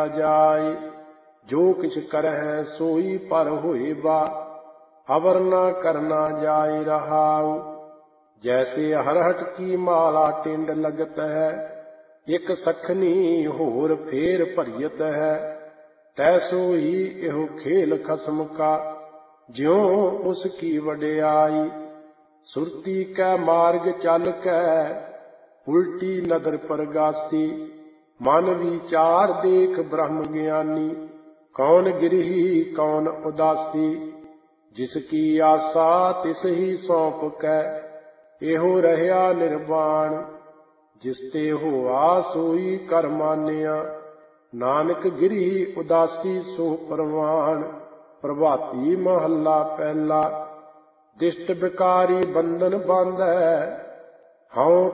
ਕੀਆ ਜਾਏ। ਜੋ ਕਿਛ ਕਰਹਿ ਸੋਈ ਪਰ ਹੋਏ ਬਾ, ਅਵਰ ਨਾ ਕਰਨਾ ਜਾਏ ਰਹਾਉ। ਜੈਸੇ ਹਰਹਟ ਕੀ ਮਾਲਾ ਟਿੰਡ ਲਗਤ ਹੈ, ਇਕ ਸਖਨੀ ਹੋਰ ਫੇਰ ਭਰੀਤ ਹੈ। ਤੈਸੋ ਹੀ ਇਹੋ ਖੇਲ ਖਸਮ ਕਾ, ਜਿਉ ਉਸ ਕੀ ਵਡਿਆਈ। ਸੁਰਤੀ ਕੈ ਮਾਰਗ ਚਲ ਕੈ, ਉਲਟੀ ਨਦਰ ਪਰਗਾਸੀ। ਮਨ ਵਿਚਾਰ ਦੇਖ ਬ੍ਰਹਮ ਗਿਆਨੀ, ਕੌਣ ਗਿਰਹੀ ਕੌਣ ਉਦਾਸੀ। ਜਿਸ ਕੀ ਆਸਾ ਤਿਸ ਹੀ ਸੌਂਪ ਕੈ, ਇਹੋ ਰਹਿਆ ਨਿਰਵਾਣ। ਜਿਸ ਤੇ ਹੋਆ ਸੋਈ ਕਰ ਮਾਨਿਆ, ਨਾਨਕ ਗਿਰਹੀ ਉਦਾਸੀ ਸੋ ਪ੍ਰਵਾਣ। ਪ੍ਰਭਾਤੀ ਮਹੱਲਾ ਪਹਿਲਾ। ਦਿਸ਼ਟ ਬਿਕਾਰੀ ਬੰਧਨ ਬਾਂਧੈ, ਹਉ